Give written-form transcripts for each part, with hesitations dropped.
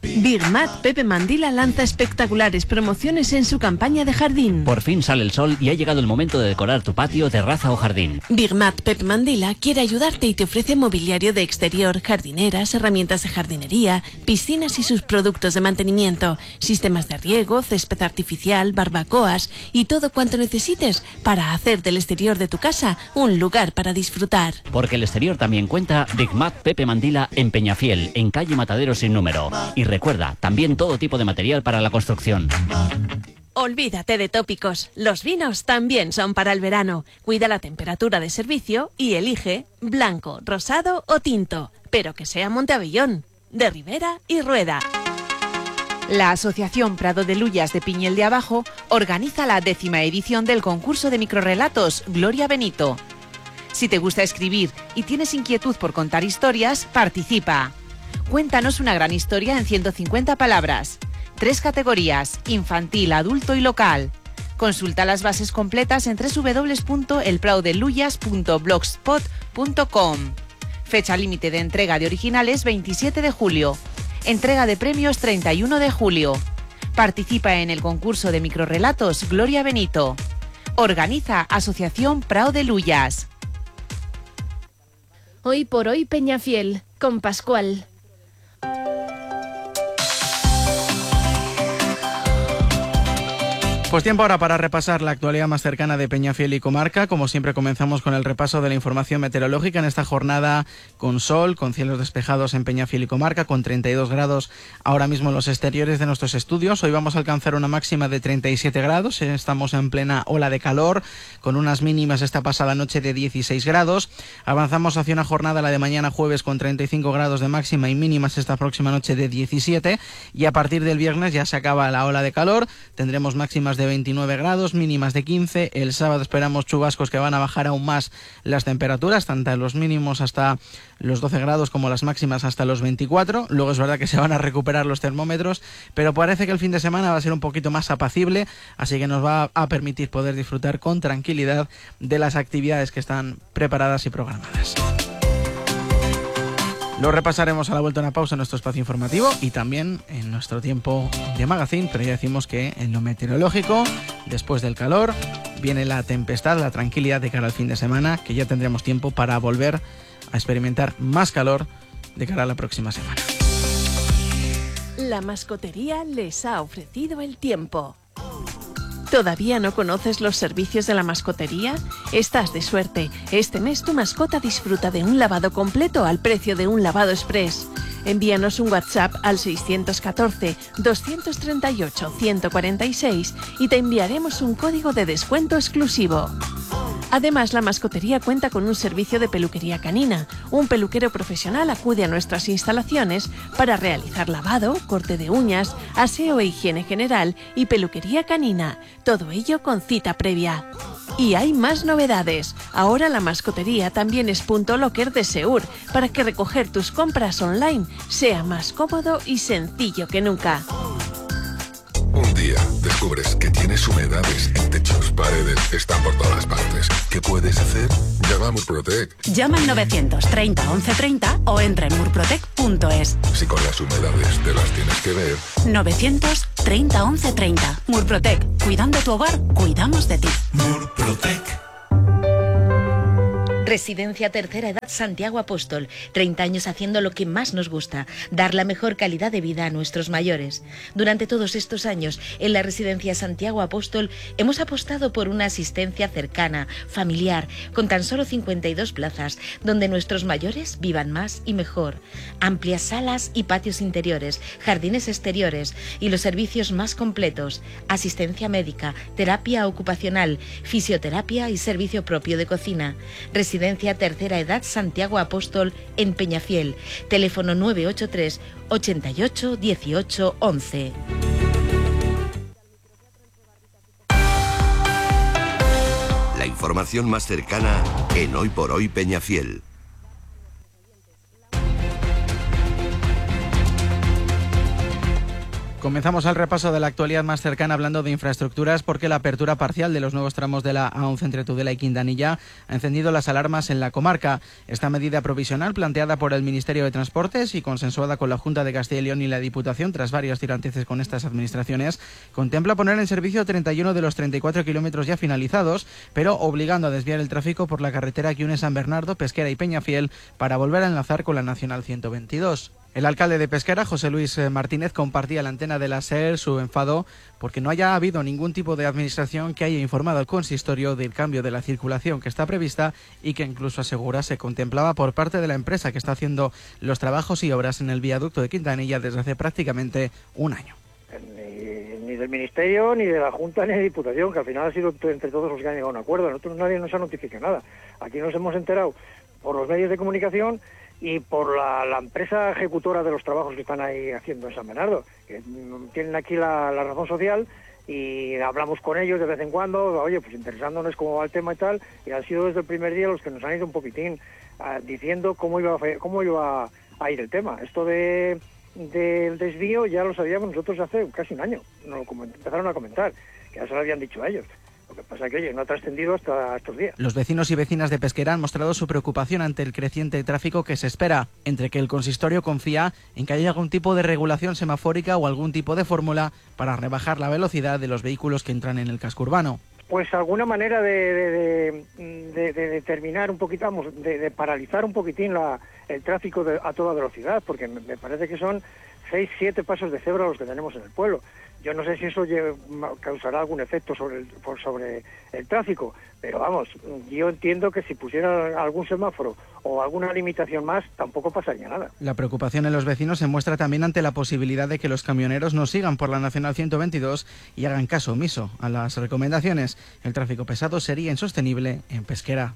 Birmat Pepe Mandila lanza espectaculares promociones en su campaña de jardín. Por fin sale el sol y ha llegado el momento de decorar tu patio, terraza o jardín. Birmat Pepe Mandila quiere ayudarte y te ofrece mobiliario de exterior, jardineras, herramientas de jardinería, piscinas y sus productos de mantenimiento, sistemas de riego, césped artificial, barbacoas y todo cuanto necesites para hacer del exterior de tu casa un lugar para disfrutar. Porque el exterior también cuenta. Birmat Pepe Mandila en Peñafiel, en calle Matadero sin número. Y recuerda, también todo tipo de material para la construcción. Olvídate de tópicos, los vinos también son para el verano. Cuida la temperatura de servicio y elige blanco, rosado o tinto, pero que sea Monteavellón, de Ribera y Rueda. La Asociación Prado de Lullas de Piñel de Abajo organiza la 10ª edición del concurso de microrrelatos Gloria Benito. Si te gusta escribir y tienes inquietud por contar historias, participa. Cuéntanos una gran historia en 150 palabras. 3 categorías: infantil, adulto y local. Consulta las bases completas en www.elpraodelullas.blogspot.com. Fecha límite de entrega de originales 27 de julio. Entrega de premios 31 de julio. Participa en el concurso de microrrelatos Gloria Benito. Organiza Asociación Prado de Lullas. Hoy por hoy Peñafiel, con Pascual. Pues tiempo ahora para repasar la actualidad más cercana de Peñafiel y comarca. Como siempre comenzamos con el repaso de la información meteorológica en esta jornada con sol, con cielos despejados en Peñafiel y comarca, con 32 grados ahora mismo en los exteriores de nuestros estudios. Hoy vamos a alcanzar una máxima de 37 grados, estamos en plena ola de calor, con unas mínimas esta pasada noche de 16 grados. Avanzamos hacia una jornada, la de mañana jueves, con 35 grados de máxima y mínimas esta próxima noche de 17, y a partir del viernes ya se acaba la ola de calor, tendremos máximas de 29 grados, mínimas de 15. El sábado esperamos chubascos que van a bajar aún más las temperaturas, tanto los mínimos hasta los 12 grados como las máximas hasta los 24. Luego es verdad que se van a recuperar los termómetros, pero parece que el fin de semana va a ser un poquito más apacible, así que nos va a permitir poder disfrutar con tranquilidad de las actividades que están preparadas y programadas. Lo repasaremos a la vuelta de una pausa en nuestro espacio informativo y también en nuestro tiempo de magazine, pero ya decimos que en lo meteorológico, después del calor, viene la tempestad, la tranquilidad de cara al fin de semana, que ya tendremos tiempo para volver a experimentar más calor de cara a la próxima semana. La mascotería les ha ofrecido el tiempo. ¿Todavía no conoces los servicios de la mascotería? Estás de suerte. Este mes tu mascota disfruta de un lavado completo al precio de un lavado express. Envíanos un WhatsApp al 614-238-146 y te enviaremos un código de descuento exclusivo. Además, la mascotería cuenta con un servicio de peluquería canina. Un peluquero profesional acude a nuestras instalaciones para realizar lavado, corte de uñas, aseo e higiene general y peluquería canina. Todo ello con cita previa. Y hay más novedades. Ahora la mascotería también es punto locker de Seur, para que recoger tus compras online sea más cómodo y sencillo que nunca. Un día descubres que tienes humedades en techos, paredes, están por todas partes. ¿Qué puedes hacer? Llama a Murprotec. Llama al 930 1130 o entra en murprotec.es. Si con las humedades te las tienes que ver. 930 1130. Murprotec. Cuidando tu hogar, cuidamos de ti. Murprotec. Residencia Tercera Edad Santiago Apóstol. 30 años haciendo lo que más nos gusta, dar la mejor calidad de vida a nuestros mayores. Durante todos estos años, en la Residencia Santiago Apóstol, hemos apostado por una asistencia cercana, familiar, con tan solo 52 plazas, donde nuestros mayores vivan más y mejor. Amplias salas y patios interiores, jardines exteriores y los servicios más completos. Asistencia médica, terapia ocupacional, fisioterapia y servicio propio de cocina. Residencia Tercera Edad Santiago Apóstol en Peñafiel. Teléfono 983 88 18 11. La información más cercana en Hoy por Hoy Peñafiel. Comenzamos el repaso de la actualidad más cercana hablando de infraestructuras porque la apertura parcial de los nuevos tramos de la A11 entre Tudela y Quintanilla ha encendido las alarmas en la comarca. Esta medida provisional, planteada por el Ministerio de Transportes y consensuada con la Junta de Castilla y León y la Diputación tras varios tiranteces con estas administraciones, contempla poner en servicio 31 de los 34 kilómetros ya finalizados, pero obligando a desviar el tráfico por la carretera que une San Bernardo, Pesquera y Peñafiel para volver a enlazar con la Nacional 122. El alcalde de Pesquera, José Luis Martínez, compartía en la antena de la SER su enfado porque no haya habido ningún tipo de administración que haya informado al consistorio del cambio de la circulación que está prevista y que incluso asegura se contemplaba por parte de la empresa que está haciendo los trabajos y obras en el viaducto de Quintanilla desde hace prácticamente un año. Ni del Ministerio, ni de la Junta, ni de Diputación, que al final ha sido entre todos los que han llegado a un acuerdo. Nosotros nadie nos ha notificado nada. Aquí nos hemos enterado por los medios de comunicación y por la empresa ejecutora de los trabajos que están ahí haciendo en San Bernardo, que tienen aquí la razón social, y hablamos con ellos de vez en cuando, oye, pues interesándonos cómo va el tema y tal, y han sido desde el primer día los que nos han ido un poquitín diciendo cómo iba a ir el tema. Esto del desvío ya lo sabíamos nosotros hace casi un año, nos lo empezaron a comentar, que ya se lo habían dicho a ellos. Lo que pasa es que, oye, no ha trascendido hasta estos días. Los vecinos y vecinas de Pesquera han mostrado su preocupación ante el creciente tráfico que se espera, entre que el consistorio confía en que haya algún tipo de regulación semafórica o algún tipo de fórmula para rebajar la velocidad de los vehículos que entran en el casco urbano. Pues alguna manera de determinar un poquito, vamos, de paralizar un poquitín el tráfico a toda velocidad, porque me parece que son 6-7 pasos de cebra los que tenemos en el pueblo. Yo no sé si eso causará algún efecto sobre el tráfico, pero vamos, yo entiendo que si pusieran algún semáforo o alguna limitación más, tampoco pasaría nada. La preocupación en los vecinos se muestra también ante la posibilidad de que los camioneros no sigan por la Nacional 122 y hagan caso omiso a las recomendaciones. El tráfico pesado sería insostenible en Pesquera.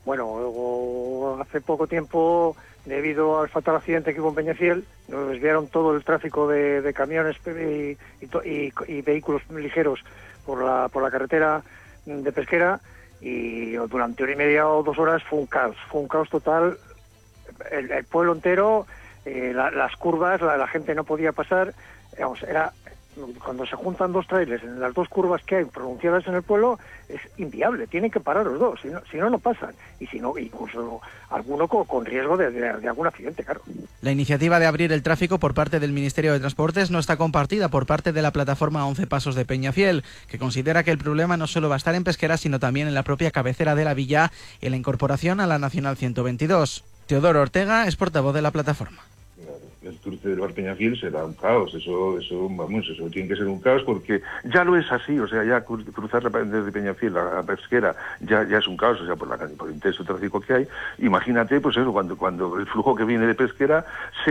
Bueno, hace poco tiempo, debido al fatal accidente que hubo en Peñafiel, nos desviaron todo el tráfico de camiones y vehículos ligeros por la carretera de Pesquera, y durante 1 hora y media o 2 horas fue un caos total. El pueblo entero, las curvas, la gente no podía pasar. Vamos, cuando se juntan 2 trailers en las 2 curvas que hay pronunciadas en el pueblo, es inviable, tienen que parar los dos, si no pasan, y si no, incluso alguno con riesgo de algún accidente, claro. La iniciativa de abrir el tráfico por parte del Ministerio de Transportes no está compartida por parte de la plataforma 11 Pasos de Peñafiel, que considera que el problema no solo va a estar en Pesquera, sino también en la propia cabecera de la villa y la incorporación a la Nacional 122. Teodoro Ortega es portavoz de la plataforma. El cruce del Bar Peñafiel será un caos, eso tiene que ser un caos, porque ya lo es así, o sea, ya cruzar desde Peñafiel a Pesquera ya es un caos, o sea, por el intenso tráfico que hay. Imagínate, pues eso, cuando el flujo que viene de Pesquera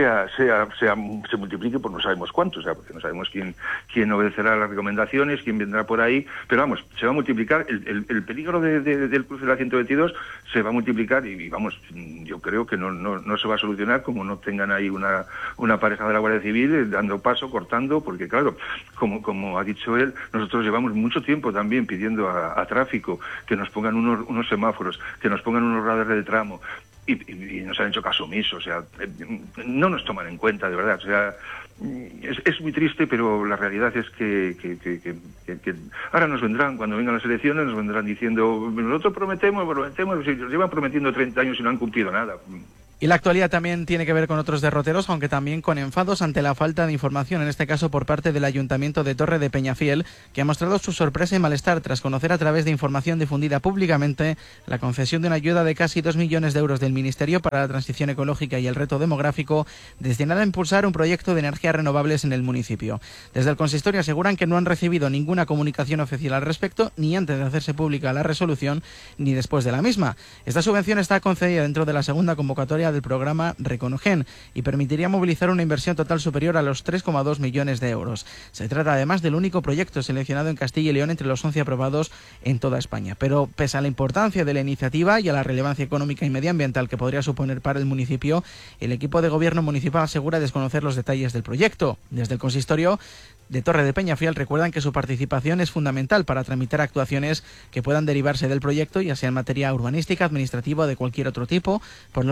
se multiplique por no sabemos cuánto, o sea, porque no sabemos quién obedecerá las recomendaciones, quién vendrá por ahí, pero vamos, se va a multiplicar, el peligro del cruce de la 122 se va a multiplicar, y vamos, yo creo que no se va a solucionar como no tengan ahí una pareja de la Guardia Civil dando paso, cortando, porque claro, como ha dicho él, nosotros llevamos mucho tiempo también pidiendo a tráfico que nos pongan unos semáforos, que nos pongan unos radares de tramo, y nos han hecho caso omiso, o sea, no nos toman en cuenta, de verdad, o sea, es muy triste, pero la realidad es que ahora nos vendrán, cuando vengan las elecciones, nos vendrán diciendo, nosotros prometemos, y nos llevan prometiendo 30 años y no han cumplido nada. Y la actualidad también tiene que ver con otros derroteros, aunque también con enfados ante la falta de información, en este caso por parte del Ayuntamiento de Torre de Peñafiel, que ha mostrado su sorpresa y malestar tras conocer a través de información difundida públicamente la concesión de una ayuda de casi 2 millones de euros del Ministerio para la transición ecológica y el reto demográfico, destinada a impulsar un proyecto de energías renovables en el municipio. Desde el consistorio aseguran que no han recibido ninguna comunicación oficial al respecto, ni antes de hacerse pública la resolución, ni después de la misma. Esta subvención está concedida dentro de la segunda convocatoria del programa Reconogen y permitiría movilizar una inversión total superior a los 3,2 millones de euros. Se trata además del único proyecto seleccionado en Castilla y León entre los 11 aprobados en toda España. Pero pese a la importancia de la iniciativa y a la relevancia económica y medioambiental que podría suponer para el municipio, el equipo de gobierno municipal asegura desconocer los detalles del proyecto. Desde el consistorio de Torre de Peñafiel recuerdan que su participación es fundamental para tramitar actuaciones que puedan derivarse del proyecto, ya sea en materia urbanística, administrativa o de cualquier otro tipo, por lo que consideran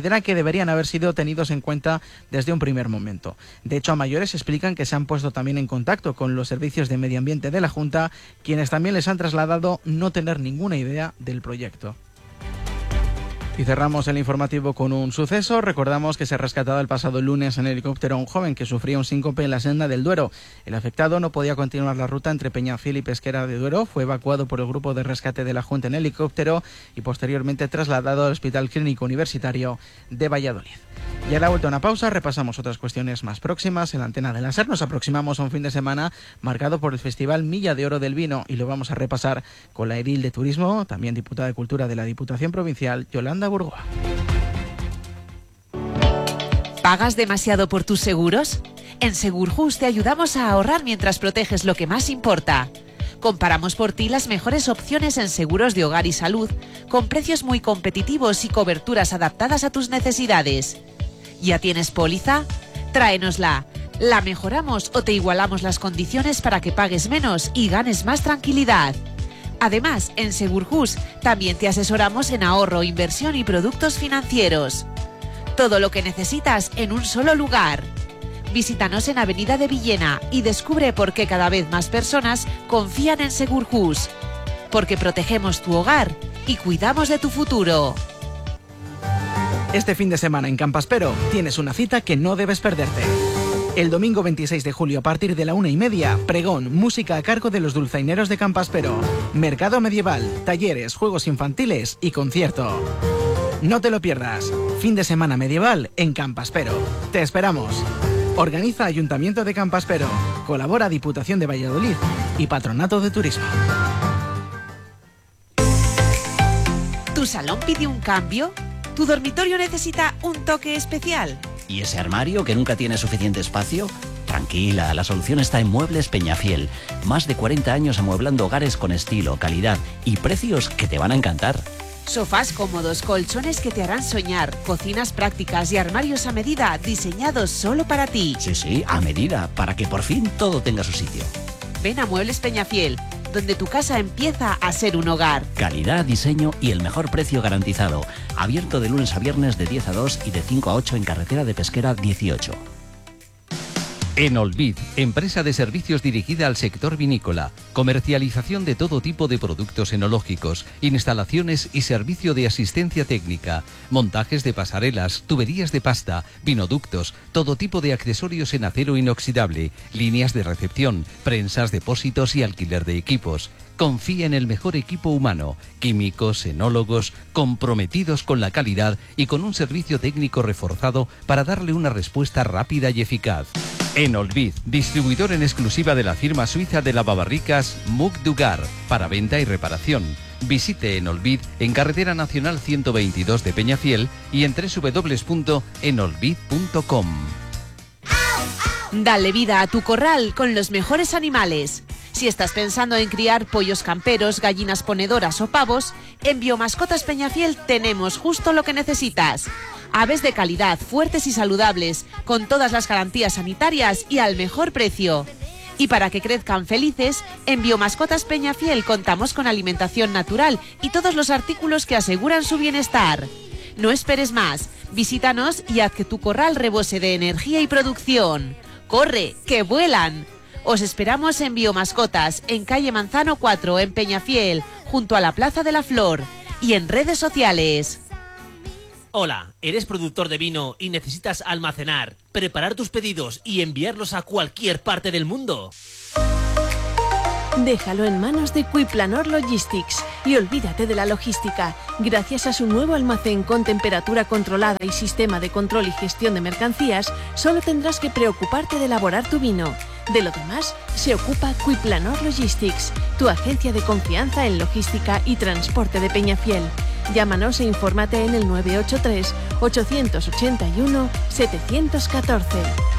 consideran que deberían haber sido tenidos en cuenta desde un primer momento. De hecho, a mayores explican que se han puesto también en contacto con los servicios de medio ambiente de la Junta, quienes también les han trasladado no tener ninguna idea del proyecto. Y cerramos el informativo con un suceso. Recordamos que se ha rescatado el pasado lunes en helicóptero a un joven que sufría un síncope en la senda del Duero. El afectado no podía continuar la ruta entre Peñafiel y Pesquera de Duero. Fue evacuado por el grupo de rescate de la Junta en helicóptero y posteriormente trasladado al Hospital Clínico Universitario de Valladolid. Y a la vuelta a una pausa repasamos otras cuestiones más próximas. En la antena de la SER nos aproximamos a un fin de semana marcado por el Festival Milla de Oro del Vino y lo vamos a repasar con la edil de Turismo, también diputada de Cultura de la Diputación Provincial, Yolanda Burgoa. ¿Pagas demasiado por tus seguros? En Segurjus te ayudamos a ahorrar mientras proteges lo que más importa. Comparamos por ti las mejores opciones en seguros de hogar y salud, con precios muy competitivos y coberturas adaptadas a tus necesidades. ¿Ya tienes póliza? Tráenosla. La mejoramos o te igualamos las condiciones para que pagues menos y ganes más tranquilidad. Además, en Segurjus también te asesoramos en ahorro, inversión y productos financieros. Todo lo que necesitas en un solo lugar. Visítanos en Avenida de Villena y descubre por qué cada vez más personas confían en Segurjus. Porque protegemos tu hogar y cuidamos de tu futuro. Este fin de semana en Campaspero tienes una cita que no debes perderte. El domingo 26 de julio a partir de la 1:30, pregón, música a cargo de los dulzaineros de Campaspero, mercado medieval, talleres, juegos infantiles y concierto. No te lo pierdas. Fin de semana medieval en Campaspero. Te esperamos. Organiza Ayuntamiento de Campaspero. Colabora Diputación de Valladolid y Patronato de Turismo. ¿Tu salón pide un cambio? ¿Tu dormitorio necesita un toque especial? ¿Y ese armario que nunca tiene suficiente espacio? Tranquila, la solución está en Muebles Peñafiel. Más de 40 años amueblando hogares con estilo, calidad y precios que te van a encantar. Sofás cómodos, colchones que te harán soñar, cocinas prácticas y armarios a medida diseñados solo para ti. Sí, a medida, para que por fin todo tenga su sitio. Ven a Muebles Peñafiel, donde tu casa empieza a ser un hogar. Calidad, diseño y el mejor precio garantizado. Abierto de lunes a viernes de 10 a 2 y de 5 a 8 en carretera de Pesquera 18. Enolvid, empresa de servicios dirigida al sector vinícola, comercialización de todo tipo de productos enológicos, instalaciones y servicio de asistencia técnica, montajes de pasarelas, tuberías de pasta, vinoductos, todo tipo de accesorios en acero inoxidable, líneas de recepción, prensas, depósitos y alquiler de equipos. Confía en el mejor equipo humano, químicos, enólogos, comprometidos con la calidad y con un servicio técnico reforzado para darle una respuesta rápida y eficaz. Enolvid, distribuidor en exclusiva de la firma suiza de lavabarricas Mug Dugar, para venta y reparación. Visite Enolvid en Carretera Nacional 122 de Peñafiel y en www.enolvid.com. Dale vida a tu corral con los mejores animales. Si estás pensando en criar pollos camperos, gallinas ponedoras o pavos, en Biomascotas Peñafiel tenemos justo lo que necesitas. Aves de calidad, fuertes y saludables, con todas las garantías sanitarias y al mejor precio. Y para que crezcan felices, en Biomascotas Peñafiel contamos con alimentación natural y todos los artículos que aseguran su bienestar. No esperes más, visítanos y haz que tu corral rebose de energía y producción. ¡Corre, que vuelan! Os esperamos en Biomascotas, en calle Manzano 4, en Peñafiel, junto a la Plaza de la Flor, y en redes sociales. Hola, ¿eres productor de vino y necesitas almacenar, preparar tus pedidos y enviarlos a cualquier parte del mundo? Déjalo en manos de Quiplanor Logistics y olvídate de la logística. Gracias a su nuevo almacén con temperatura controlada y sistema de control y gestión de mercancías, solo tendrás que preocuparte de elaborar tu vino. De lo demás, se ocupa Quiplanor Logistics, tu agencia de confianza en logística y transporte de Peñafiel. Llámanos e infórmate en el 983 881 714.